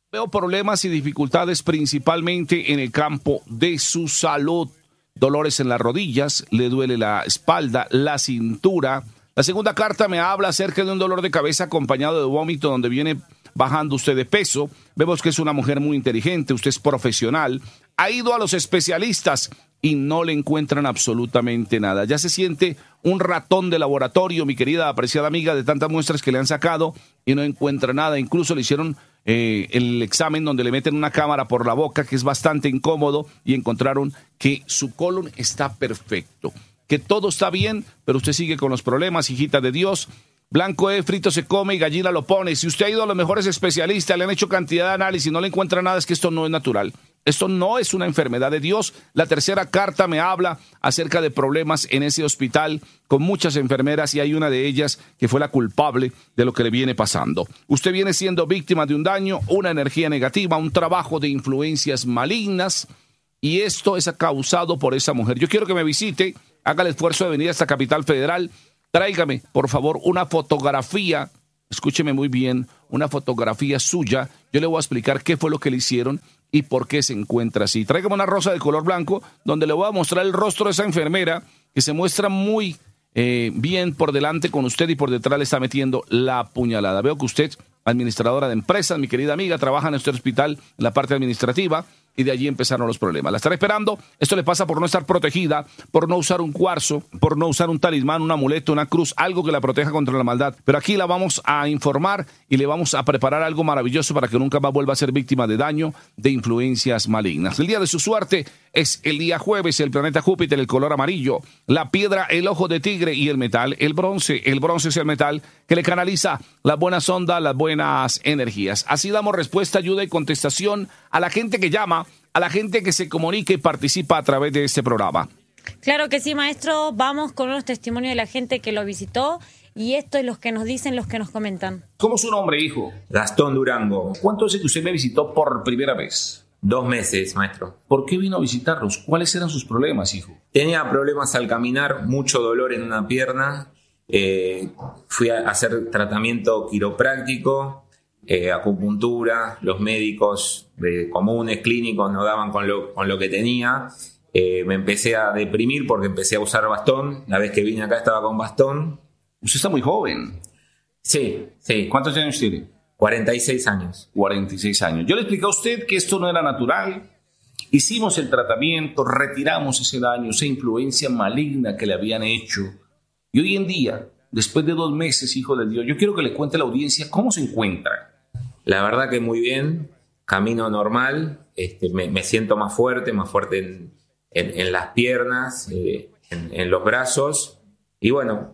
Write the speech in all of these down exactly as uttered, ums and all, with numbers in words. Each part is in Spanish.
Veo problemas y dificultades principalmente en el campo de su salud. Dolores en las rodillas, le duele la espalda, la cintura. La segunda carta me habla acerca de un dolor de cabeza acompañado de vómito donde viene bajando usted de peso. Vemos que es una mujer muy inteligente, usted es profesional. Ha ido a los especialistas y no le encuentran absolutamente nada. Ya se siente un ratón de laboratorio, mi querida apreciada amiga, de tantas muestras que le han sacado y no encuentra nada. Incluso le hicieron eh, el examen donde le meten una cámara por la boca, que es bastante incómodo, y encontraron que su colon está perfecto, que todo está bien, pero usted sigue con los problemas, hijita de Dios. Blanco es frito se come y gallina lo pone. Si usted ha ido a los mejores especialistas, le han hecho cantidad de análisis y no le encuentra nada, es que esto no es natural. Esto no es una enfermedad de Dios. La tercera carta me habla acerca de problemas en ese hospital con muchas enfermeras y hay una de ellas que fue la culpable de lo que le viene pasando. Usted viene siendo víctima de un daño, una energía negativa, un trabajo de influencias malignas y esto es causado por esa mujer. Yo quiero que me visite, haga el esfuerzo de venir a esta capital federal. Tráigame, por favor, una fotografía, escúcheme muy bien, una fotografía suya. Yo le voy a explicar qué fue lo que le hicieron y por qué se encuentra así. Tráigame una rosa de color blanco donde le voy a mostrar el rostro de esa enfermera que se muestra muy eh, bien por delante con usted y por detrás le está metiendo la puñalada. Veo que usted, administradora de empresas, mi querida amiga, trabaja en este hospital en la parte administrativa y de allí empezaron los problemas. La estará esperando. Esto le pasa por no estar protegida, por no usar un cuarzo, por no usar un talismán, un amuleto, una cruz, algo que la proteja contra la maldad. Pero aquí la vamos a informar y le vamos a preparar algo maravilloso para que nunca más vuelva a ser víctima de daño de influencias malignas. El día de su suerte es el día jueves, el planeta Júpiter, el color amarillo, la piedra, el ojo de tigre y el metal, el bronce. El bronce es el metal que le canaliza las buenas ondas, las buenas energías. Así damos respuesta, ayuda y contestación a la gente que llama, a la gente que se comunica y participa a través de este programa. Claro que sí, maestro. Vamos con unos testimonios de la gente que lo visitó y esto es lo que nos dicen, los que nos comentan. ¿Cómo es su nombre, hijo? Gastón Durango. ¿Cuánto hace que usted me visitó por primera vez? Dos meses, maestro. ¿Por qué vino a visitarlos? ¿Cuáles eran sus problemas, hijo? Tenía problemas al caminar, mucho dolor en una pierna. Eh, fui a hacer tratamiento quiropráctico, eh, acupuntura. Los médicos eh, comunes, clínicos, no daban con lo, con lo que tenía. Eh, me empecé a deprimir porque empecé a usar bastón. La vez que vine acá estaba con bastón. Usted está muy joven. Sí, sí. ¿Cuántos años tiene? cuarenta y seis años. cuarenta y seis años. Yo le expliqué a usted que esto no era natural. Hicimos el tratamiento, retiramos ese daño, esa influencia maligna que le habían hecho. Y hoy en día, después de dos meses, hijo de Dios, yo quiero que le cuente a la audiencia cómo se encuentra. La verdad que muy bien, camino normal, este, me, me siento más fuerte, más fuerte en, en, en las piernas, eh, en, en los brazos. Y bueno,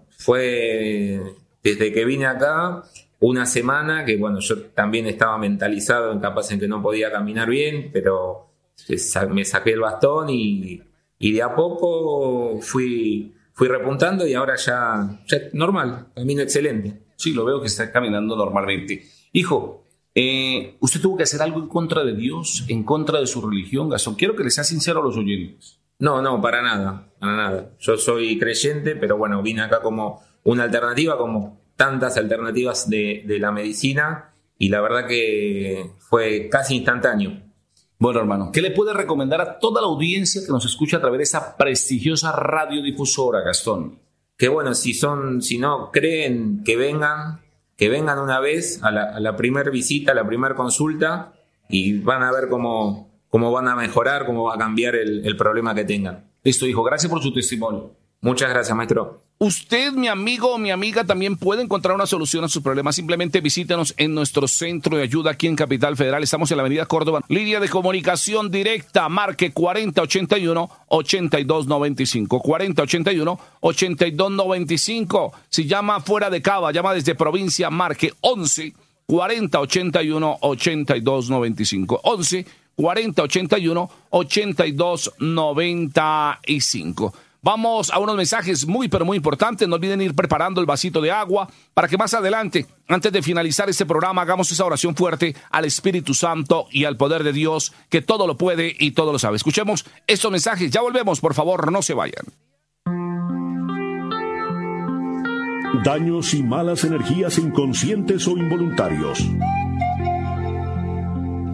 fue desde que vine acá una semana que bueno, yo también estaba mentalizado en capaz en que no podía caminar bien, pero me saqué el bastón y, y de a poco fui, fui repuntando y ahora ya, ya normal, camino excelente. Sí, lo veo que está caminando normalmente. Hijo, eh, ¿usted tuvo que hacer algo en contra de Dios, en contra de su religión, Gastón? Quiero que le sea sincero a los oyentes. No, no, para nada, para nada. Yo soy creyente, pero bueno, vine acá como una alternativa, como tantas alternativas de, de la medicina, y la verdad que fue casi instantáneo. Bueno, hermano, ¿qué le puede recomendar a toda la audiencia que nos escucha a través de esa prestigiosa radiodifusora, Gastón? Que bueno, si son, si no creen, que vengan, que vengan una vez a la, a la primer visita, a la primer consulta, y van a ver cómo, cómo van a mejorar, cómo va a cambiar el, el problema que tengan. Listo, hijo, gracias por su testimonio. Muchas gracias, maestro. Usted, mi amigo o mi amiga, también puede encontrar una solución a sus problemas. Simplemente visítenos en nuestro centro de ayuda aquí en Capital Federal. Estamos en la avenida Córdoba. Línea de comunicación directa, marque cuarenta ochenta y uno, ochenta y dos noventa y cinco. cuarenta ochenta y uno, ochenta y dos noventa y cinco. Si llama fuera de Cava, llama desde provincia, marque once, cuarenta ochenta y uno, ochenta y dos noventa y cinco. once, cuarenta ochenta y uno, ochenta y dos noventa y cinco. Vamos a unos mensajes muy, pero muy importantes. No olviden ir preparando el vasito de agua para que más adelante, antes de finalizar este programa, hagamos esa oración fuerte al Espíritu Santo y al poder de Dios, que todo lo puede y todo lo sabe. Escuchemos estos mensajes. Ya volvemos, por favor, no se vayan. Daños y malas energías inconscientes o involuntarios.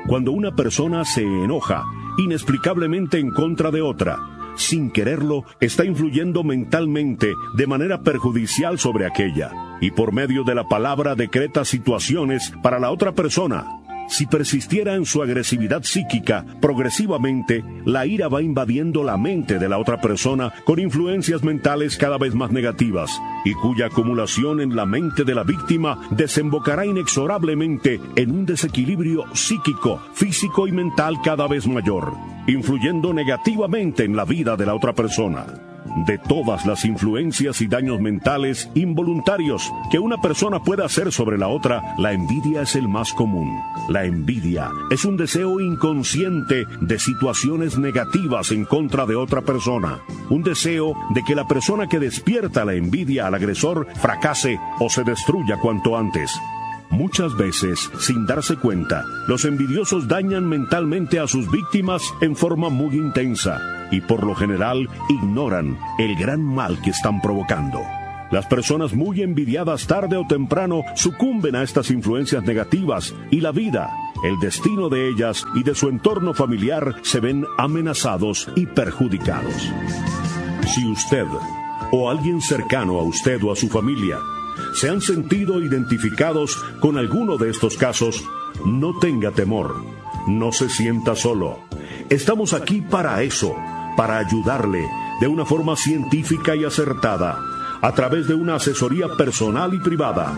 Cuando una persona se enoja inexplicablemente en contra de otra, sin quererlo, está influyendo mentalmente de manera perjudicial sobre aquella, y por medio de la palabra decreta situaciones para la otra persona. Si persistiera en su agresividad psíquica, progresivamente, la ira va invadiendo la mente de la otra persona con influencias mentales cada vez más negativas, y cuya acumulación en la mente de la víctima desembocará inexorablemente en un desequilibrio psíquico, físico y mental cada vez mayor, influyendo negativamente en la vida de la otra persona. De todas las influencias y daños mentales involuntarios que una persona puede hacer sobre la otra, la envidia es el más común. La envidia es un deseo inconsciente de situaciones negativas en contra de otra persona. Un deseo de que la persona que despierta la envidia al agresor fracase o se destruya cuanto antes. Muchas veces, sin darse cuenta, los envidiosos dañan mentalmente a sus víctimas en forma muy intensa y por lo general ignoran el gran mal que están provocando. Las personas muy envidiadas tarde o temprano sucumben a estas influencias negativas y la vida, el destino de ellas y de su entorno familiar se ven amenazados y perjudicados. Si usted o alguien cercano a usted o a su familia se han sentido identificados con alguno de estos casos, no tenga temor, no se sienta solo. Estamos aquí para eso, para ayudarle de una forma científica y acertada, a través de una asesoría personal y privada.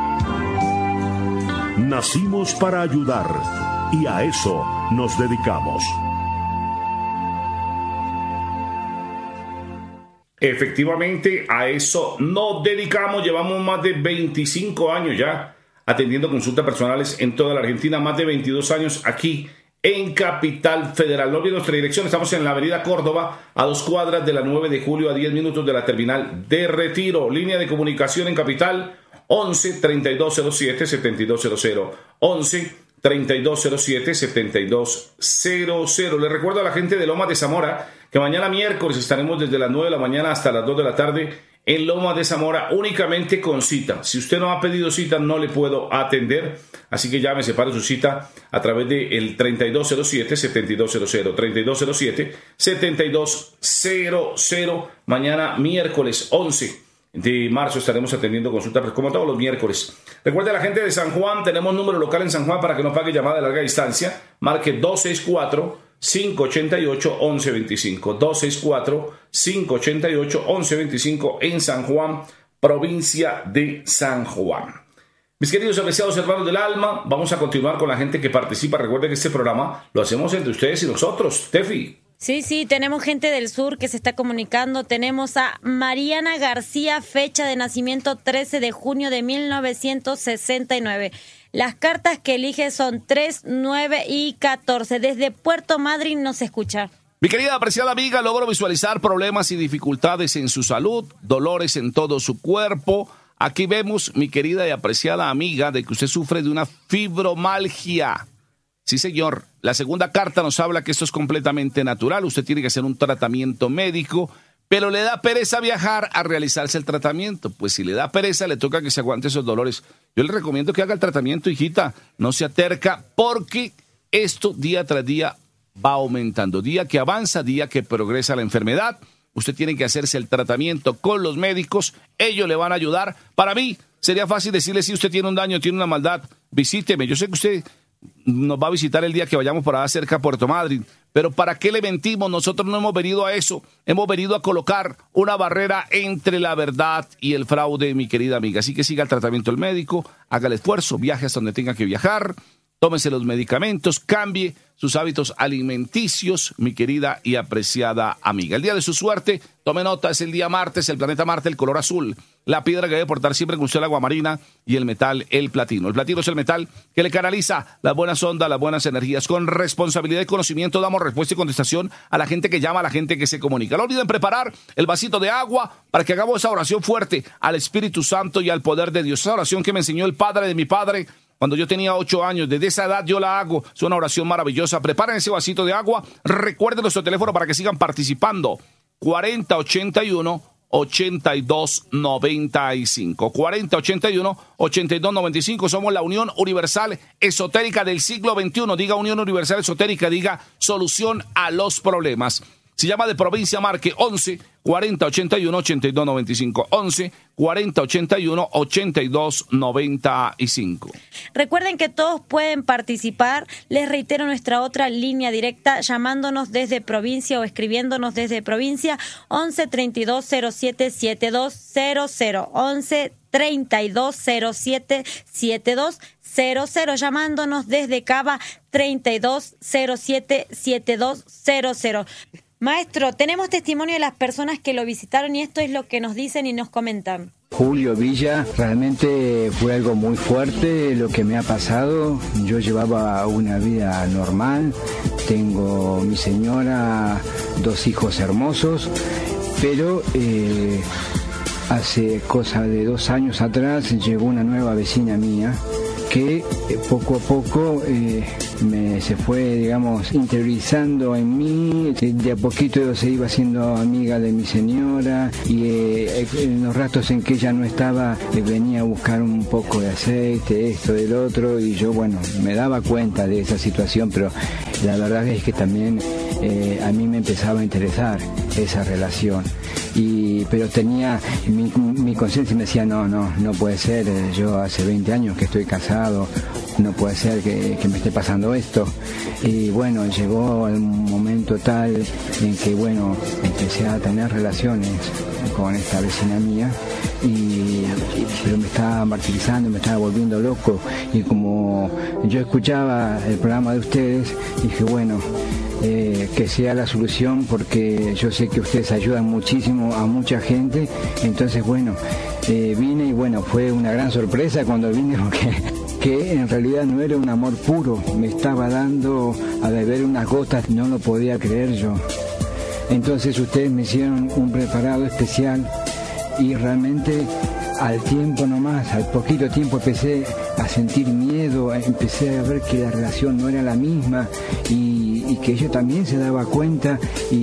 Nacimos para ayudar y a eso nos dedicamos. Efectivamente, a eso nos dedicamos. Llevamos más de veinticinco años ya atendiendo consultas personales en toda la Argentina, más de veintidós años aquí en Capital Federal. No olviden nuestra dirección, estamos en la avenida Córdoba, a dos cuadras de la nueve de julio, a diez minutos de la terminal de Retiro. Línea de comunicación en Capital, once, treinta y dos cero siete, setenta y dos cero cero, once, treinta y dos cero siete, setenta y dos cero cero. Le recuerdo a la gente de Lomas de Zamora que mañana miércoles estaremos desde las nueve de la mañana hasta las dos de la tarde en Lomas de Zamora, únicamente con cita. Si usted no ha pedido cita, no le puedo atender, así que llame, separe su cita a través del treinta y dos cero siete, setenta y dos cero cero, treinta y dos cero siete, setenta y dos cero cero. Mañana miércoles once de marzo estaremos atendiendo consultas como todos los miércoles. Recuerde a la gente de San Juan, tenemos número local en San Juan para que no pague llamada de larga distancia. Marque dos seis cuatro, cinco ocho ocho, once veinticinco, dos seis cuatro, cinco ocho ocho, once veinticinco en San Juan, provincia de San Juan. Mis queridos apreciados hermanos del alma, vamos a continuar con la gente que participa. Recuerden que este programa lo hacemos entre ustedes y nosotros. Tefi. Sí, sí, tenemos gente del sur que se está comunicando. Tenemos a Mariana García, fecha de nacimiento trece de junio de mil novecientos sesenta y nueve. Las cartas que elige son tres, nueve y catorce. Desde Puerto Madryn nos escucha. Mi querida apreciada amiga, logro visualizar problemas y dificultades en su salud, dolores en todo su cuerpo. Aquí vemos, mi querida y apreciada amiga, de que usted sufre de una fibromalgia. Sí, señor. La segunda carta nos habla que esto es completamente natural. Usted tiene que hacer un tratamiento médico, pero le da pereza viajar a realizarse el tratamiento. Pues si le da pereza, le toca que se aguante esos dolores. Yo le recomiendo que haga el tratamiento, hijita. No se aterca, porque esto día tras día va aumentando. Día que avanza, día que progresa la enfermedad. Usted tiene que hacerse el tratamiento con los médicos. Ellos le van a ayudar. Para mí, sería fácil decirle, si usted tiene un daño, tiene una maldad, visíteme. Yo sé que usted nos va a visitar el día que vayamos por allá cerca a Puerto Madryn, pero ¿para qué le mentimos? Nosotros no hemos venido a eso, hemos venido a colocar una barrera entre la verdad y el fraude, mi querida amiga. Así que siga el tratamiento del médico, haga el esfuerzo, viaje hasta donde tenga que viajar, tómese los medicamentos, cambie sus hábitos alimenticios, mi querida y apreciada amiga. El día de su suerte, tome nota, es el día martes, el planeta Marte, el color azul, la piedra que debe portar siempre con usted el agua marina y el metal, el platino. El platino es el metal que le canaliza las buenas ondas, las buenas energías. Con responsabilidad y conocimiento damos respuesta y contestación a la gente que llama, a la gente que se comunica. No olviden preparar el vasito de agua para que hagamos esa oración fuerte al Espíritu Santo y al poder de Dios. Esa oración que me enseñó el padre de mi padre cuando yo tenía ocho años. Desde esa edad yo la hago. Es una oración maravillosa. Preparen ese vasito de agua. Recuerden nuestro teléfono para que sigan participando. cuarenta ochenta y uno, ochenta y dos noventa y cinco. cuarenta ochenta y uno ochenta y dos noventa y cinco. Somos la Unión Universal Esotérica del siglo veintiuno. Diga Unión Universal Esotérica, diga solución a los problemas. Se llama de Provincia Marque, once cuarenta ochenta y uno ochenta y dos noventa y cinco. once cuarenta ochenta y uno ochenta y dos noventa y cinco. Recuerden que todos pueden participar. Les reitero nuestra otra línea directa, llamándonos desde provincia o escribiéndonos desde provincia, once treinta y dos cero siete setenta y dos cero cero. once treinta y dos cero siete setenta y dos cero cero. Llamándonos desde Cava, treinta y dos cero siete setenta y dos cero cero. Maestro, tenemos testimonio de las personas que lo visitaron y esto es lo que nos dicen y nos comentan. Julio Villa, realmente fue algo muy fuerte lo que me ha pasado. Yo llevaba una vida normal, tengo mi señora, dos hijos hermosos, pero eh, hace cosa de dos años atrás llegó una nueva vecina mía que eh, poco a poco eh, me, se fue, digamos, interiorizando en mí. De a poquito se iba haciendo amiga de mi señora y eh, en los ratos en que ella no estaba eh, venía a buscar un poco de aceite, esto, del otro, y yo, bueno, me daba cuenta de esa situación, pero la verdad es que también eh, a mí me empezaba a interesar esa relación. Y, pero tenía, mi, mi conciencia me decía, no, no, no puede ser, yo hace veinte años que estoy casado, no puede ser que, que me esté pasando esto. Y bueno, llegó un momento tal en que, bueno, empecé a tener relaciones con esta vecina mía, y, pero me estaba martirizando, me estaba volviendo loco, y como yo escuchaba el programa de ustedes, dije, bueno, Eh, que sea la solución, porque yo sé que ustedes ayudan muchísimo a mucha gente. Entonces, bueno, eh, vine y bueno, fue una gran sorpresa cuando vine, porque que en realidad no era un amor puro, me estaba dando a beber unas gotas, no lo podía creer yo. Entonces ustedes me hicieron un preparado especial y realmente al tiempo nomás, al poquito tiempo empecé a sentir miedo, empecé a ver que la relación no era la misma, y y que ella también se daba cuenta,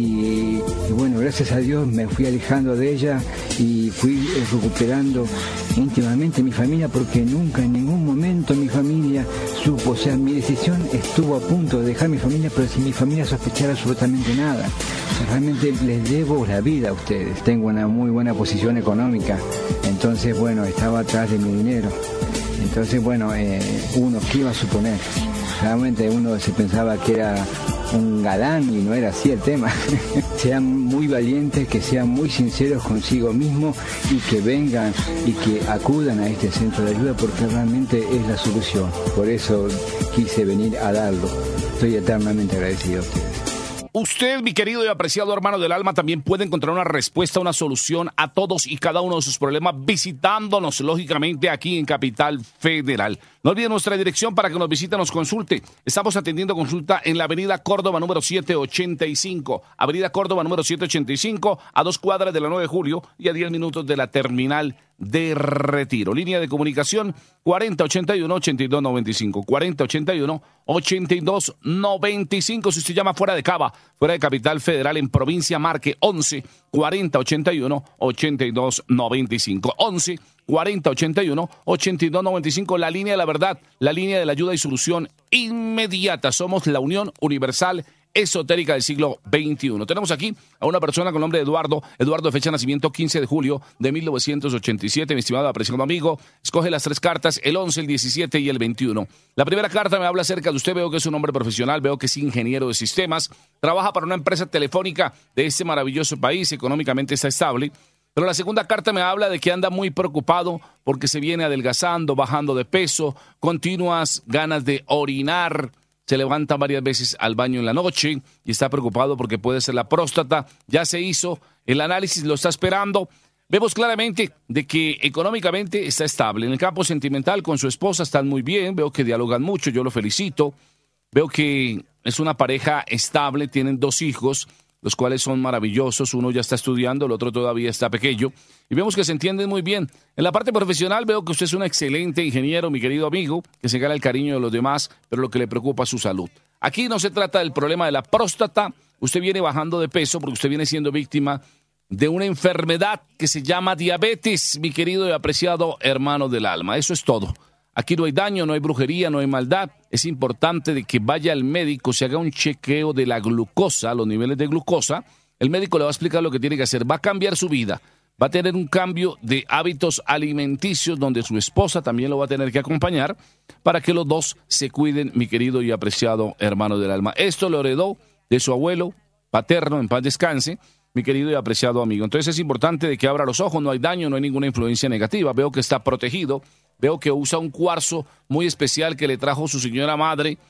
y, y bueno, gracias a Dios me fui alejando de ella y fui recuperando íntimamente mi familia, porque nunca en ningún momento mi familia supo, o sea, mi decisión estuvo a punto de dejar mi familia, pero sin mi familia sospechar absolutamente nada. O sea, realmente les debo la vida a ustedes, tengo una muy buena posición económica, entonces bueno, estaba atrás de mi dinero. Entonces, bueno, eh, uno, ¿qué iba a suponer? Realmente uno se pensaba que era un galán y no era así el tema. Sean muy valientes, que sean muy sinceros consigo mismos y que vengan y que acudan a este centro de ayuda, porque realmente es la solución. Por eso quise venir a darlo. Estoy eternamente agradecido a ustedes. Usted, mi querido y apreciado hermano del alma, también puede encontrar una respuesta, una solución a todos y cada uno de sus problemas visitándonos, lógicamente, aquí en Capital Federal. No olvide nuestra dirección para que nos visite, nos consulte. Estamos atendiendo consulta en la avenida Córdoba número setecientos ochenta y cinco. Avenida Córdoba número setecientos ochenta y cinco, a dos cuadras de la nueve de julio y a diez minutos de la terminal de Retiro. Línea de comunicación cuarenta ochenta y uno ochenta y dos noventa y cinco. cuarenta ochenta y uno ochenta y dos noventa y cinco. Si usted llama fuera de Cava, fuera de Capital Federal, en provincia, marque once cuarenta ochenta y uno ochenta y dos noventa y cinco. once cuarenta ochenta y uno ochenta y dos noventa y cinco. La línea de la verdad, la línea de la ayuda y solución inmediata. Somos la Unión Universal Esotérica del siglo veintiuno. Tenemos aquí a una persona con nombre de Eduardo. Eduardo, fecha de nacimiento quince de julio de mil novecientos ochenta y siete. Mi estimado apreciado amigo, escoge las tres cartas, el once, el diecisiete y el veintiuno. La primera carta me habla acerca de usted. Veo que es un hombre profesional, veo que es ingeniero de sistemas, trabaja para una empresa telefónica de este maravilloso país, económicamente está estable. Pero la segunda carta me habla de que anda muy preocupado porque se viene adelgazando, bajando de peso, continuas ganas de orinar, se levanta varias veces al baño en la noche y está preocupado porque puede ser la próstata. Ya se hizo el análisis, lo está esperando. Vemos claramente de que económicamente está estable. En el campo sentimental con su esposa están muy bien, veo que dialogan mucho, yo lo felicito. Veo que es una pareja estable, tienen dos hijos, los cuales son maravillosos. Uno ya está estudiando, el otro todavía está pequeño. Y vemos que se entienden muy bien. En la parte profesional veo que usted es un excelente ingeniero, mi querido amigo, que se gana el cariño de los demás, pero lo que le preocupa es su salud. Aquí no se trata del problema de la próstata. Usted viene bajando de peso porque usted viene siendo víctima de una enfermedad que se llama diabetes, mi querido y apreciado hermano del alma. Eso es todo. Aquí no hay daño, no hay brujería, no hay maldad. Es importante de que vaya al médico, se haga un chequeo de la glucosa, los niveles de glucosa. El médico le va a explicar lo que tiene que hacer. Va a cambiar su vida. Va a tener un cambio de hábitos alimenticios donde su esposa también lo va a tener que acompañar para que los dos se cuiden, mi querido y apreciado hermano del alma. Esto lo heredó de su abuelo paterno, en paz descanse, mi querido y apreciado amigo. Entonces es importante de que abra los ojos, no hay daño, no hay ninguna influencia negativa. Veo que está protegido, veo que usa un cuarzo muy especial que le trajo su señora madre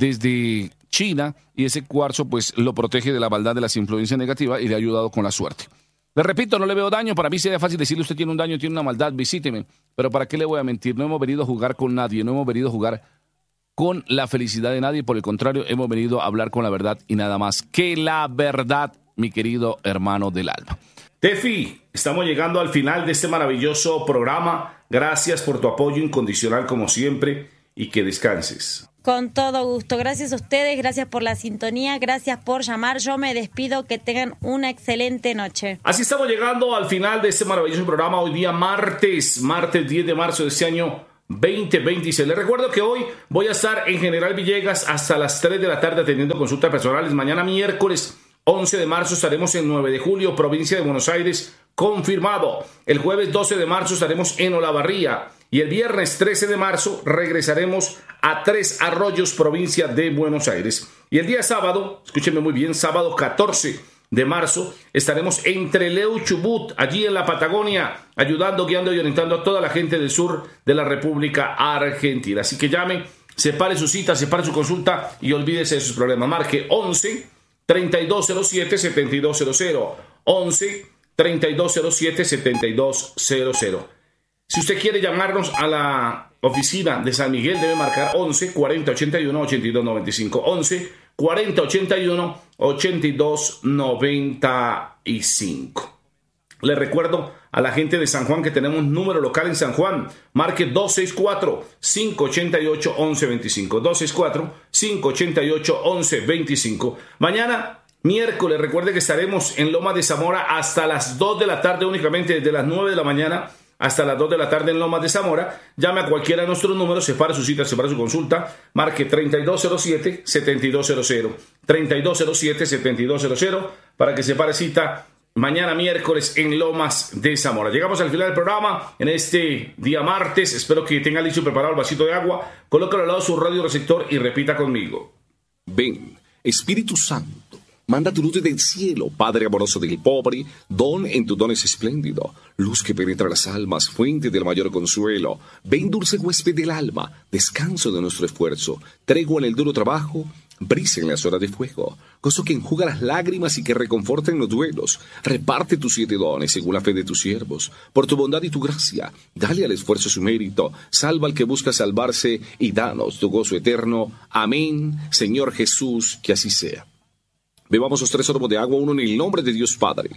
desde China y ese cuarzo pues lo protege de la maldad de las influencias negativas y le ha ayudado con la suerte. Le repito, no le veo daño, para mí sería fácil decirle usted tiene un daño, tiene una maldad, visíteme, pero ¿para qué le voy a mentir? No hemos venido a jugar con nadie, no hemos venido a jugar con la felicidad de nadie, por el contrario, hemos venido a hablar con la verdad y nada más que la verdad, mi querido hermano del alma. Tefi, estamos llegando al final de este maravilloso programa. Gracias por tu apoyo incondicional como siempre y que descanses. Con todo gusto. Gracias a ustedes, gracias por la sintonía, gracias por llamar. Yo me despido, que tengan una excelente noche. Así estamos llegando al final de este maravilloso programa. Hoy día martes, martes diez de marzo de este año veinte veintiséis. Les recuerdo que hoy voy a estar en General Villegas hasta las tres de la tarde atendiendo consultas personales. Mañana miércoles once de marzo estaremos en nueve de julio, provincia de Buenos Aires, confirmado. El jueves doce de marzo estaremos en Olavarría. Y el viernes trece de marzo regresaremos a Tres Arroyos, provincia de Buenos Aires. Y el día sábado, escúchenme muy bien, sábado catorce de marzo, estaremos en Trelew, Chubut, allí en la Patagonia, ayudando, guiando y orientando a toda la gente del sur de la República Argentina. Así que llame, separe su cita, separe su consulta y olvídese de sus problemas. Marque once, treinta y dos cero siete, setenta y dos cero cero. once, treinta y dos cero siete, setenta y dos cero cero. Si usted quiere llamarnos a la oficina de San Miguel, debe marcar once, cuarenta, ochenta y uno, ochenta y dos noventa y cinco. once, cuarenta, ochenta y uno, ochenta y dos noventa y cinco. Le recuerdo a la gente de San Juan que tenemos número local en San Juan. Marque dos seis cuatro, cinco ocho ocho, once veinticinco. dos seis cuatro, cinco ocho ocho, once veinticinco. Mañana, miércoles, recuerde que estaremos en Lomas de Zamora hasta las dos de la tarde únicamente, desde las nueve de la mañana hasta las dos de la tarde en Lomas de Zamora. Llame a cualquiera de nuestros números, separe su cita, separe su consulta, marque treinta y dos cero siete, setenta y dos cero cero, treinta y dos cero siete, setenta y dos cero cero, para que separe cita mañana miércoles en Lomas de Zamora. Llegamos al final del programa en este día martes. Espero que tenga listo y preparado el vasito de agua, colócalo al lado de su radio receptor y repita conmigo. Ven, Espíritu Santo, manda tu luz desde el cielo, Padre amoroso del pobre, don en tu don es espléndido, luz que penetra las almas, fuente del mayor consuelo. Ven, dulce huésped del alma, descanso de nuestro esfuerzo, tregua en el duro trabajo, brisa en las horas de fuego, gozo que enjuga las lágrimas y que reconforta en los duelos. Reparte tus siete dones según la fe de tus siervos, por tu bondad y tu gracia, dale al esfuerzo su mérito, salva al que busca salvarse y danos tu gozo eterno. Amén, Señor Jesús, que así sea. Bebamos los tres sorbos de agua, uno en el nombre de Dios Padre,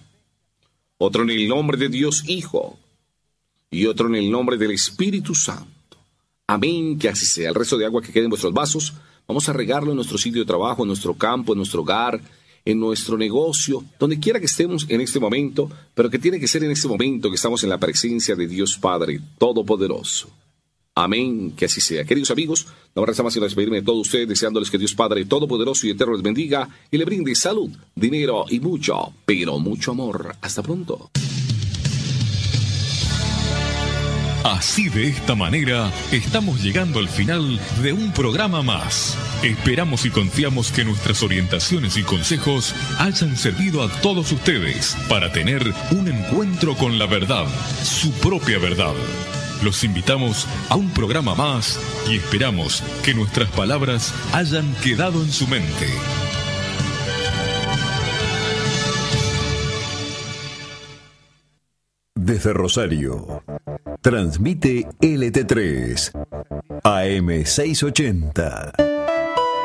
otro en el nombre de Dios Hijo y otro en el nombre del Espíritu Santo. Amén, que así sea. El resto de agua que quede en vuestros vasos, vamos a regarlo en nuestro sitio de trabajo, en nuestro campo, en nuestro hogar, en nuestro negocio, donde quiera que estemos en este momento, pero que tiene que ser en este momento que estamos en la presencia de Dios Padre Todopoderoso. Amén, que así sea. Queridos amigos, no me resta más que despedirme de todos ustedes, deseándoles que Dios Padre Todopoderoso y Eterno les bendiga y le brinde salud, dinero y mucho, pero mucho amor. Hasta pronto. Así, de esta manera, estamos llegando al final de un programa más. Esperamos y confiamos que nuestras orientaciones y consejos hayan servido a todos ustedes para tener un encuentro con la verdad, su propia verdad. Los invitamos a un programa más y esperamos que nuestras palabras hayan quedado en su mente. Desde Rosario, transmite L T tres, A M seiscientos ochenta.